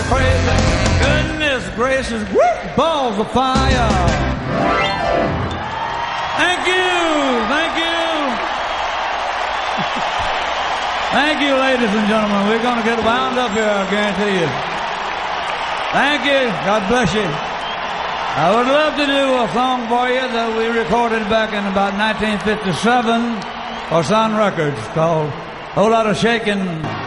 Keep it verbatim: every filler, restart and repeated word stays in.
crazy. Goodness gracious, whoop, balls of fire. Thank you, thank you. Thank you, ladies and gentlemen. We're going to get wound up here, I guarantee you. Thank you. God bless you. I would love to do a song for you that we recorded back in about nineteen fifty-seven for Sun Records called Whole Lot of Shaking.